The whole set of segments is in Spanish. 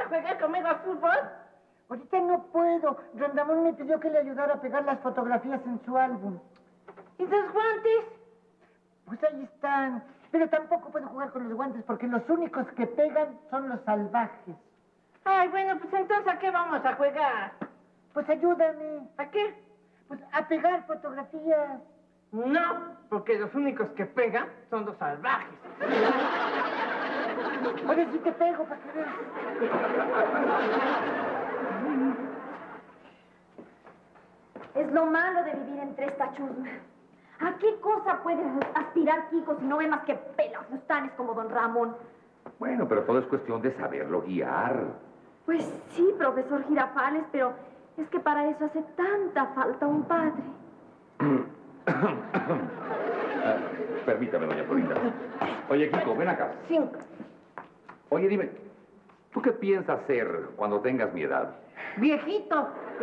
jugar conmigo al fútbol? Ahorita no puedo. Rondamón me pidió que le ayudara a pegar las fotografías en su álbum. ¿Y los guantes? Pues ahí están. Pero tampoco puedo jugar con los guantes porque los únicos que pegan son los salvajes. Ay, bueno, pues entonces, ¿a qué vamos a jugar? Pues ayúdame. ¿A qué? Pues a pegar fotografías. No, porque los únicos que pegan son los salvajes. Ahora sí te pego para que veas. Es lo malo de vivir entre esta chusma. ¿A qué cosa puede aspirar Kiko si no ve más que pelos fustanes como don Ramón? Bueno, pero todo es cuestión de saberlo guiar. Pues sí, profesor Girafales, pero es que para eso hace tanta falta un padre. Permítame, doña Florinda. Oye, Kiko, ven acá. 5. Oye, dime, ¿tú qué piensas ser cuando tengas mi edad? Viejito.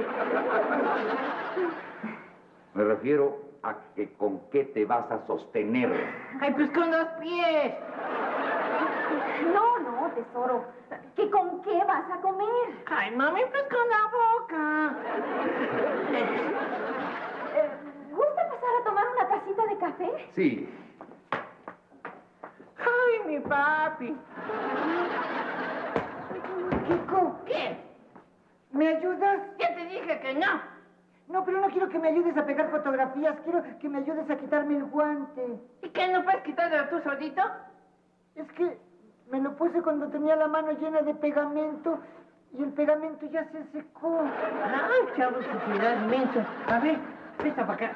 Me refiero a que con qué te vas a sostener. Ay, pues con los pies. No, no, tesoro. ¿Que con qué vas a comer? Ay, mami, pues con la boca. ¿Gusta pasar a tomar una tacita de café? Sí. Ay, mi papi. Kiko, ¿Qué? ¿me ayudas? Ya te dije que no. No, pero no quiero que me ayudes a pegar fotografías. Quiero que me ayudes a quitarme el guante. ¿Y qué, no puedes quitártelo tú solito? Es que me lo puse cuando tenía la mano llena de pegamento y el pegamento ya se secó. Ay, chavo, su ciudad menso. A ver, presta para acá.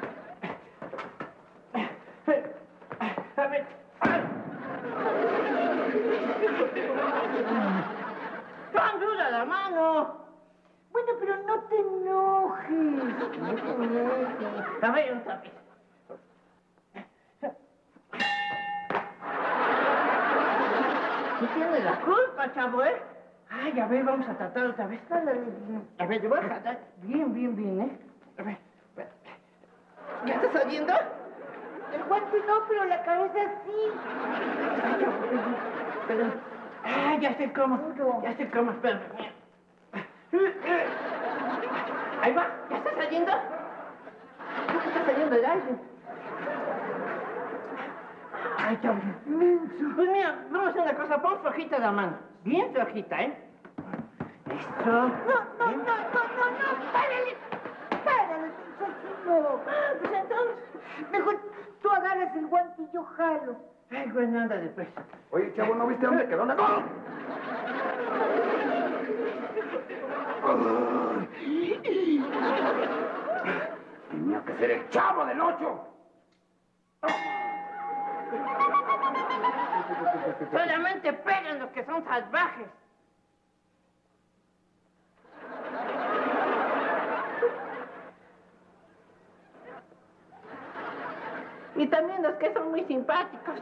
A ver. ¡Tan dura la mano! Bueno, pero no te enojes. No te enojes. A ver, otra vez. Tú tienes la culpa, chavo, ¿eh? Ay, a ver, vamos a tratar otra vez. A ver, te voy a jalar bien, ¿eh? A ver. ¿Ya estás oyendo? El guante no, pero la cabeza sí. Ay, chavo, perdón. Ah, ya sé cómo. Espérame. Ahí va, ¿ya está saliendo? Creo que está saliendo el aire. Ay, chavo. Pues mira, vamos a hacer una cosa, pon flojita la mano. Bien flojita, ¿eh? Listo. No. Párale, no. Pues entonces. Mejor tú agarras el guante y yo jalo. Ay, bueno, ándale, pues. Oye, chavo, ¿no viste dónde quedó la... ¡No! Tenía que ser el Chavo del 8. Solamente pegan los que son salvajes. Y también los que son muy simpáticos.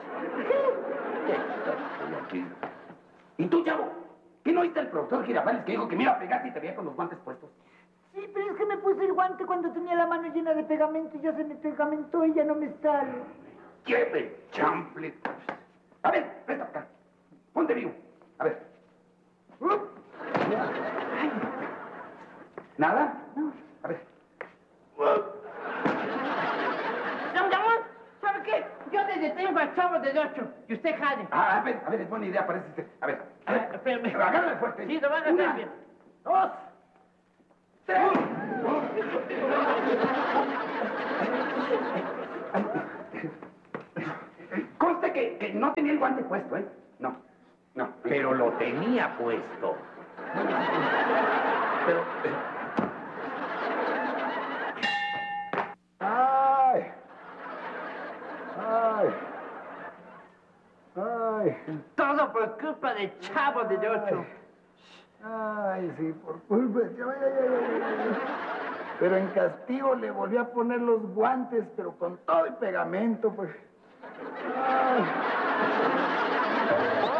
¿Y tú, Chavo? ¿Qué no oíste el profesor Girafales que dijo que me iba a pegar si te veía con los guantes puestos? Sí, pero es que me puse el guante cuando tenía la mano llena de pegamento y ya se me pegamentó y ya no me sale. ¡Qué de chample! A ver, presta acá. Ponte vivo. A ver. ¿Nada? No. A ver. Don Ramón, ¿sabe qué? Yo le detengo al Chavo del 8 y usted jale. A ver, es buena idea, parece. A ver. Espérame. Agárrale fuerte. Sí, lo van a hacer bien. 2, 3. Conste que no tenía el guante puesto, ¿eh? No. Pero lo tenía puesto. Pero... Ay. Todo por culpa del Chavo del 8. Ay, sí, por culpa. Pero en castigo le volví a poner los guantes, pero con todo el pegamento, pues. Ay.